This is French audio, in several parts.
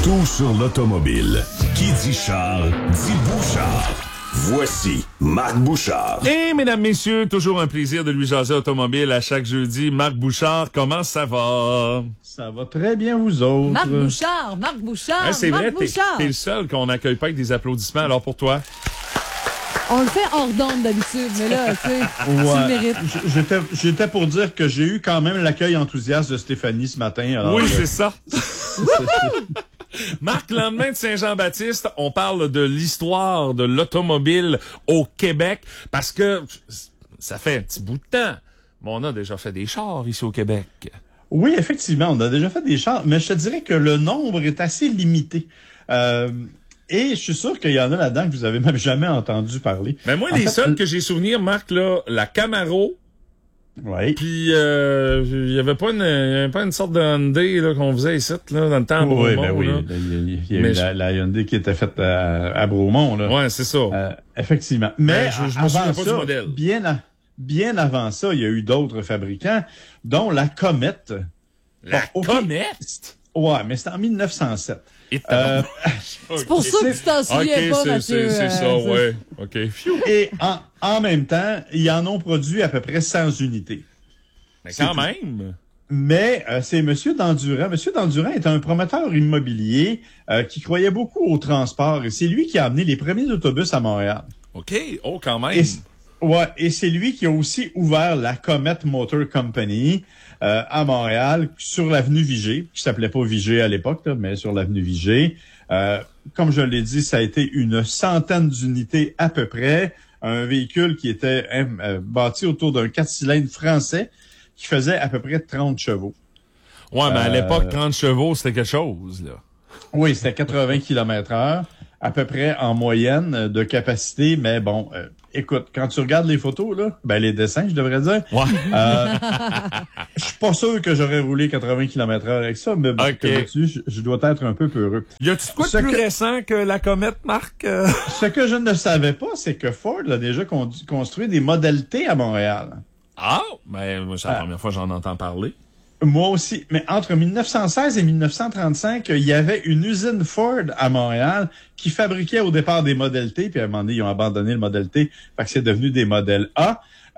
Tout sur l'automobile. Qui dit char, dit Bouchard. Voici Marc Bouchard. Et mesdames, messieurs, toujours un plaisir de lui jaser automobile à chaque jeudi. Marc Bouchard, comment ça va? Ça va très bien, vous autres. Marc Bouchard, C'est Marc vrai, Bouchard. t'es le seul qu'on n'accueille pas avec des applaudissements. Alors pour toi? On le fait hors d'onde d'habitude, mais là, tu sais, tu le mérites. J'étais pour dire que j'ai eu quand même l'accueil enthousiaste de Stéphanie ce matin. Alors, Oui, c'est ça. Marc, lendemain de Saint-Jean-Baptiste, on parle de l'histoire de l'automobile au Québec parce que ça fait un petit bout de temps. Mais on a déjà fait des chars ici au Québec. Oui, effectivement, on a déjà fait des chars, mais je te dirais que le nombre est assez limité. Et je suis sûr qu'il y en a là-dedans que vous avez même jamais entendu parler. Mais moi, les seuls que j'ai souvenir, Marc, là, la Camaro. Oui. Puis il y avait pas une sorte de Hyundai là, qu'on faisait ici là, dans le temps à Bromont. Oui, ben oui. Là. Il y a eu la Hyundai qui était faite à Bromont. Là. Ouais, c'est ça. Effectivement. Mais je me avant souviens pas ça, du modèle. bien avant ça, il y a eu d'autres fabricants, dont la Comète. La Comète? Ouais, mais c'était en 1907. C'est pour ça que tu t'en souviens pas, Mathieu. C'est ça, ouais. OK. Et en même temps, ils en ont produit à peu près 100 unités. Mais quand même. Mais c'est M. Dandurand. M. Dandurand est un promoteur immobilier qui croyait beaucoup au transport. Et c'est lui qui a amené les premiers autobus à Montréal. OK. Oh, quand même. Et c'est lui qui a aussi ouvert la Comet Motor Company à Montréal sur l'avenue Vigée, qui s'appelait pas Vigée à l'époque, là, mais sur l'avenue Vigée. Comme je l'ai dit, ça a été une centaine d'unités à peu près. Un véhicule qui était bâti autour d'un 4 cylindres français qui faisait à peu près 30 chevaux. Ouais, mais à l'époque, 30 chevaux, c'était quelque chose, là. Oui, c'était 80 km/h, à peu près en moyenne de capacité, mais bon, écoute, quand tu regardes les photos, là, les dessins, je devrais dire, ouais. Je suis pas sûr que j'aurais roulé 80 km/h avec ça, mais bon, okay. Je dois être un peu peureux. Y a-tu quoi de plus récent que la Comète, Marc? Ce que je ne savais pas, c'est que Ford a déjà construit des Model T à Montréal. Ah, ben, c'est la première fois que j'en entends parler. Moi aussi. Mais entre 1916 et 1935, il y avait une usine Ford à Montréal qui fabriquait au départ des Model T, puis à un moment donné, ils ont abandonné le Model T parce que c'est devenu des Model A.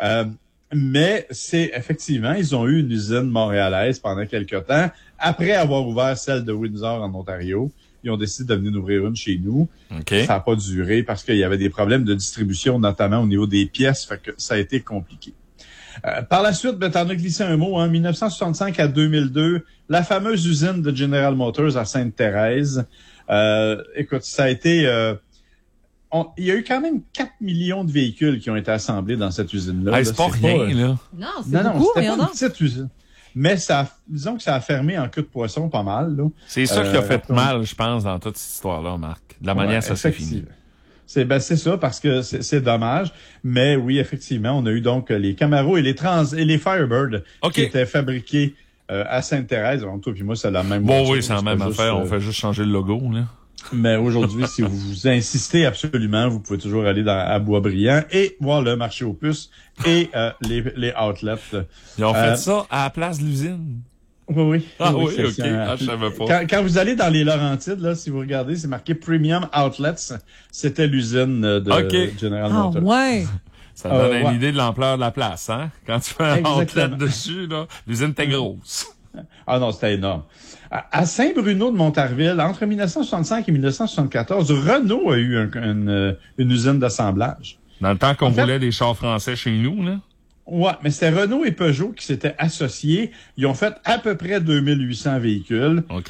Mais c'est effectivement, ils ont eu une usine montréalaise pendant quelques temps. Après avoir ouvert celle de Windsor en Ontario, ils ont décidé de venir ouvrir une chez nous. Okay. Ça n'a pas duré parce qu'il y avait des problèmes de distribution, notamment au niveau des pièces, fait que ça a été compliqué. Par la suite, t'en as glissé un mot, 1965 à 2002, la fameuse usine de General Motors à Sainte-Thérèse. Écoute, ça a été... il y a eu quand même 4 millions de véhicules qui ont été assemblés dans cette usine-là. C'est pas rien, là. Non, c'est beaucoup, c'était pas une petite usine. Mais disons que ça a fermé en queue de poisson pas mal, là. C'est ça qui a fait mal, je pense, dans toute cette histoire-là, Marc. De la manière ça s'est fini. C'est ça, parce que c'est dommage. Mais oui, effectivement, on a eu donc les Camaro et les Firebird qui étaient fabriqués à Sainte-Thérèse. Donc, toi puis moi, c'est la même Bon, oui, c'est la même affaire. On fait juste changer le logo, là. Mais aujourd'hui, si vous insistez absolument, vous pouvez toujours aller à Boisbriand et voir le marché aux puces et les outlets. Ils ont fait ça à la place de l'usine. Oui. Ah oui, OK. Je savais pas. Quand vous allez dans les Laurentides, là, si vous regardez, c'est marqué Premium Outlets. C'était l'usine de General Motors. Ah ouais. Ça donne une idée de l'ampleur de la place, hein? Quand tu fais un outlet dessus, là, l'usine était grosse. Ah non, c'était énorme. À Saint-Bruno de Montarville, entre 1965 et 1974, Renault a eu une usine d'assemblage. Dans le temps qu'on voulait des chars français chez nous, là? Ouais, mais c'était Renault et Peugeot qui s'étaient associés. Ils ont fait à peu près 2800 véhicules. OK.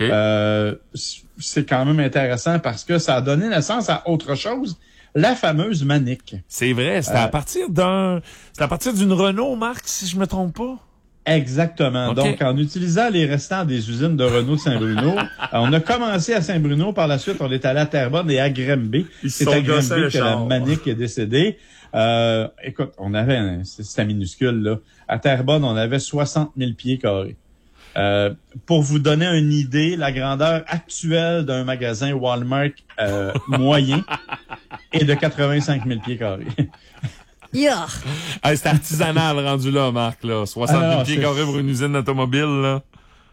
C'est quand même intéressant parce que ça a donné naissance à autre chose, la fameuse Manic. C'est vrai, c'était à partir d'une Renault, Marc, si je me trompe pas. Exactement. Okay. Donc, en utilisant les restants des usines de Renault de Saint-Bruno, on a commencé à Saint-Bruno, par la suite, on est allé à Terrebonne et à Granby. C'est à Granby que la Manic est décédée. Écoute, c'était minuscule, là. À Terrebonne, on avait 60 000 pieds carrés. Pour vous donner une idée, la grandeur actuelle d'un magasin Walmart moyen est de 85 000 pieds carrés. Yeah. Hey, c'est artisanal rendu là, Marc, là. 60 000 pieds carrés pour une usine automobile, là.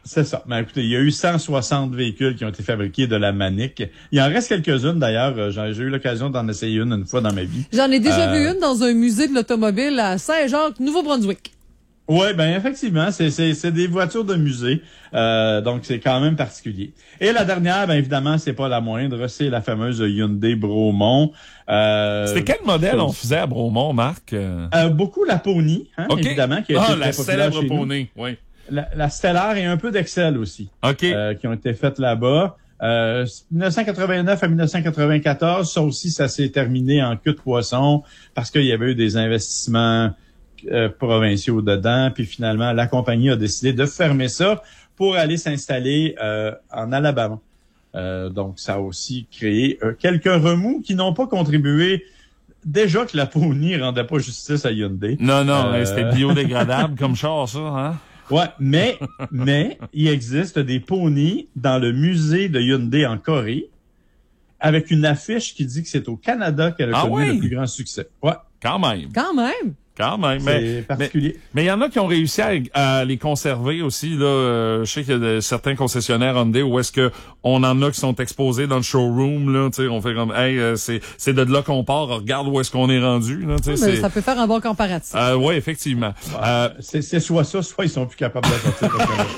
C'est ça. Mais écoutez, il y a eu 160 véhicules qui ont été fabriqués de la Manic. Il en reste quelques-unes, d'ailleurs. J'ai eu l'occasion d'en essayer une fois dans ma vie. J'en ai déjà vu une dans un musée de l'automobile à Saint-Jacques, Nouveau-Brunswick. Oui, ben effectivement, c'est des voitures de musée, donc c'est quand même particulier. Et la dernière, ben évidemment, c'est pas la moindre, c'est la fameuse Hyundai Bromont. C'était quel modèle on faisait à Bromont, Marc? Beaucoup la Pony, hein, évidemment, qui a été la célèbre Pony, oui. La Stellar et un peu d'Excel aussi, qui ont été faites là-bas. 1989 à 1994, ça aussi, ça s'est terminé en queue de poisson parce qu'il y avait eu des investissements provinciaux dedans, puis finalement, la compagnie a décidé de fermer ça pour aller s'installer en Alabama. Donc, ça a aussi créé quelques remous qui n'ont pas contribué. Déjà que la Pony rendait pas justice à Hyundai. Non, c'était biodégradable comme char, ça, hein? Ouais, mais il existe des Pony dans le musée de Hyundai en Corée avec une affiche qui dit que c'est au Canada qu'elle a connu le plus grand succès. Ouais. Quand même. C'est particulier. Mais il y en a qui ont réussi à les conserver aussi, là. Je sais qu'il y a certains concessionnaires Hyundai où est-ce que on en a qui sont exposés dans le showroom, là. Tu sais, on fait comme, c'est de là qu'on part. Regarde où est-ce qu'on est rendu, là. Tu sais, ça peut faire un bon comparatif. Oui, effectivement. C'est soit ça, soit ils sont plus capables de sortir.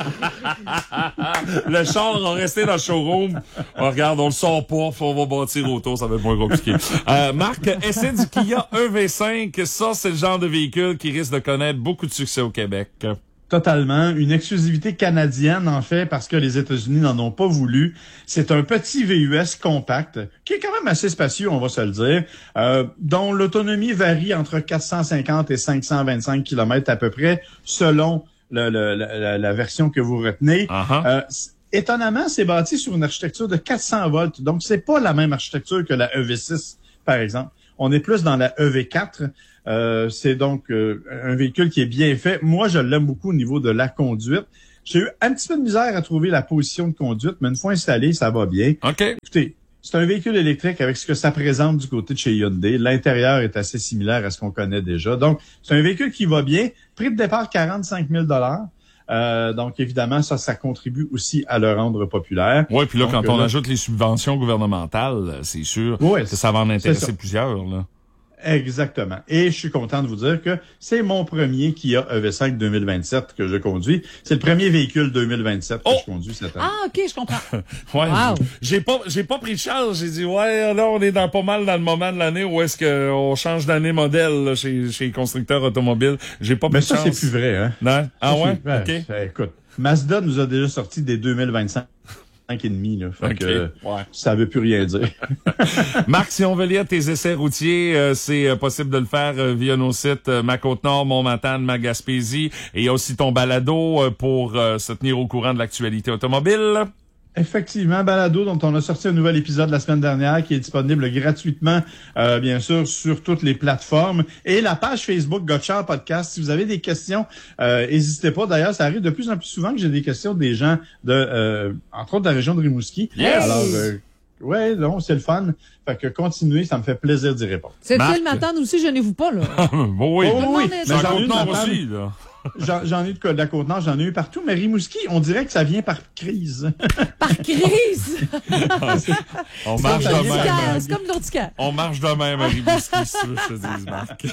Le char va rester dans le showroom. Regarde, on le sort pas. On va bâtir autour. Ça va être moins compliqué. Marc, essai du Kia EV5. Ça, c'est le genre de véhicule qui risque de connaître beaucoup de succès au Québec. Totalement. Une exclusivité canadienne, en fait, parce que les États-Unis n'en ont pas voulu. C'est un petit VUS compact, qui est quand même assez spacieux, on va se le dire, dont l'autonomie varie entre 450 et 525 km à peu près, selon la version que vous retenez. Étonnamment, c'est bâti sur une architecture de 400 volts, donc c'est pas la même architecture que la EV6, par exemple. On est plus dans la EV4. C'est donc un véhicule qui est bien fait. Moi, je l'aime beaucoup au niveau de la conduite. J'ai eu un petit peu de misère à trouver la position de conduite, mais une fois installé, ça va bien. Écoutez, c'est un véhicule électrique avec ce que ça présente du côté de chez Hyundai. L'intérieur est assez similaire à ce qu'on connaît déjà. Donc, c'est un véhicule qui va bien. Prix de départ, 45 000 donc, évidemment, ça contribue aussi à le rendre populaire. Oui, puis là, quand on ajoute les subventions gouvernementales, c'est sûr que ça va en intéresser plusieurs, là. Exactement. Et je suis content de vous dire que c'est mon premier Kia EV5 2027 que je conduis. C'est le premier véhicule 2027 que je conduis cette année. Ah, OK, je comprends. Ouais, wow. J'ai pas pris de charge. J'ai dit, ouais, là, on est pas mal dans le moment de l'année où est-ce qu'on change d'année modèle là, chez les constructeurs automobiles. J'ai pas pris de charge. Mais ça, c'est plus vrai, hein? Non? Ah ouais? OK. Écoute, Mazda nous a déjà sorti des 2025. 5,5, là. Fait que ça veut plus rien dire. Marc, si on veut lire tes essais routiers, c'est possible de le faire via nos sites Ma-Côte-Nord, Mont-Matane, Ma-Gaspésie. Et il y a aussi ton balado pour se tenir au courant de l'actualité automobile. Effectivement, balado dont on a sorti un nouvel épisode la semaine dernière qui est disponible gratuitement, bien sûr, sur toutes les plateformes. Et la page Facebook Gotchard Podcast. Si vous avez des questions, n'hésitez pas. D'ailleurs, ça arrive de plus en plus souvent que j'ai des questions des gens de, entre autres, de la région de Rimouski. Yes! Alors, ouais, non, c'est le fun. Fait que continuez, ça me fait plaisir d'y répondre. C'est le matin aussi, gênez-vous pas, là. Oui. Mais j'en ai eu aussi, là. J'en ai eu de la Côte-Nord, j'en ai eu partout, mais Rimouski, on dirait que ça vient par crise. Par crise? On marche de même. C'est comme l'urticaire. On marche de même à Rimouski, si tu veux, je te dis, Marc.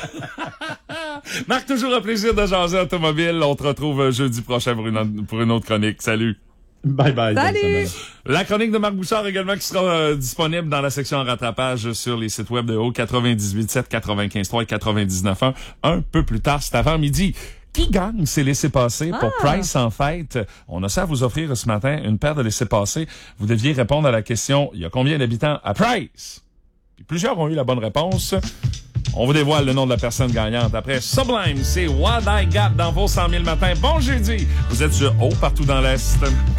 Marc, toujours un plaisir de jaser automobile. On te retrouve jeudi prochain pour une autre chronique. Salut. Bye bye. Salut. La chronique de Marc Bouchard également qui sera disponible dans la section rattrapage sur les sites web de haut 98.7, 95.3 et 99.1 un peu plus tard cet avant-midi. Qui gagne ces laissez-passer pour Price en fête? On a ça à vous offrir ce matin, une paire de laissez-passer. Vous deviez répondre à la question, il y a combien d'habitants à Price? Puis plusieurs ont eu la bonne réponse. On vous dévoile le nom de la personne gagnante. Après Sublime, c'est What I Got dans vos 100 000 matins. Bon jeudi! Vous êtes sur Haut partout dans l'Est.